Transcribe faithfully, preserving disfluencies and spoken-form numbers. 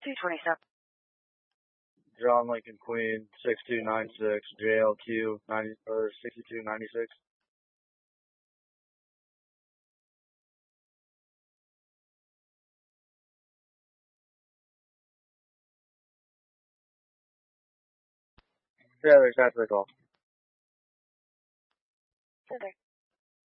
two twenty-seven. John Lincoln Queen, six two nine six, J L Q, ninety, or sixty-two ninety-six. Yeah, there's halfway call. Center.